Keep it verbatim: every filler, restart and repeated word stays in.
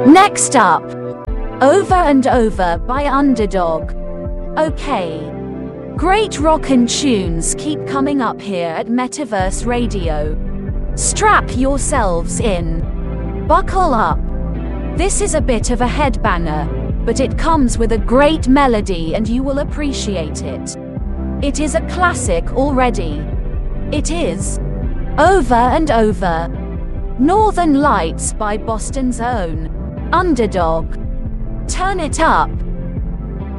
Next up, Over and Over by Underdog. Okay. Great rockin' tunes keep coming up here at Metaverse Radio. Strap yourselves in. Buckle up. This is a bit of a headbanger, but it comes with a great melody and you will appreciate it. It is a classic already. It is Over and Over. Northern Lights by Boston's own Underdog. Turn it up.